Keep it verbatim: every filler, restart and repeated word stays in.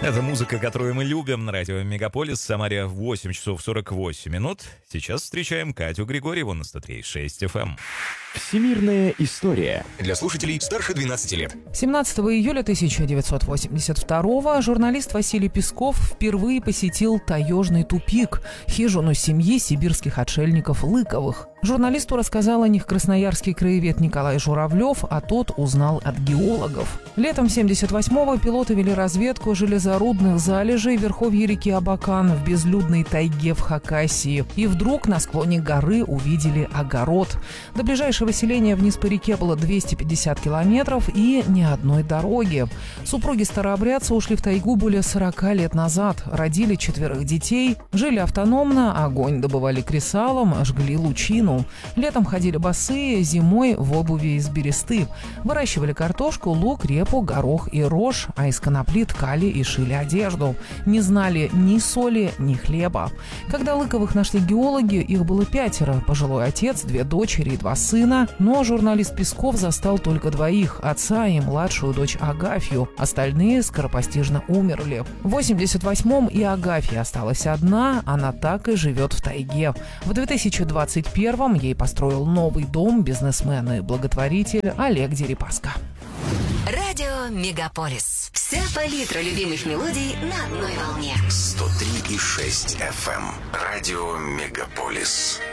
Это музыка, которую мы любим на радио Мегаполис. В Самаре восемь часов сорок восемь минут. Сейчас встречаем Катю Григорьеву на сто три и шесть эф эм. Всемирная история. Для слушателей старше двенадцати лет. семнадцатого июля тысяча девятьсот восемьдесят второго журналист Василий Песков впервые посетил таежный тупик, хижину семьи сибирских отшельников Лыковых. Журналисту рассказал о них красноярский краевед Николай Журавлев, а тот узнал от геологов. Летом семьдесят восьмого пилоты вели разведку железорудных залежей в верховье реки Абакан в безлюдной тайге в Хакасии. И вдруг на склоне горы увидели огород. До ближайшего селения вниз по реке было двести пятьдесят километров и ни одной дороги. Супруги-старообрядцы ушли в тайгу более сорока лет назад, родили четверых детей, жили автономно, огонь добывали кресалом, жгли лучину. Летом ходили босые, зимой в обуви из бересты. Выращивали картошку, лук, репу, горох и рожь, а из конопли ткали и шили одежду. Не знали ни соли, ни хлеба. Когда Лыковых нашли геологи, их было пятеро. Пожилой отец, две дочери и два сына. Но журналист Песков застал только двоих – отца и младшую дочь Агафью. Остальные скоропостижно умерли. В восемьдесят восьмом и Агафья осталась одна, она так и живет в тайге. В две тысячи двадцать первом ей построил новый дом бизнесмен и благотворитель Олег Дерипаска. Радио Мегаполис. Вся палитра любимых мелодий на одной волне. сто три и шесть эф эм. Радио Мегаполис.